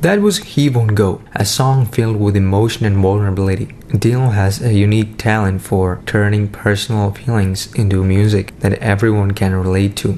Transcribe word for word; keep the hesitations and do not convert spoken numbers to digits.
That was He Won't Go, a song filled with emotion and vulnerability. Dylan has a unique talent for turning personal feelings into music that everyone can relate to.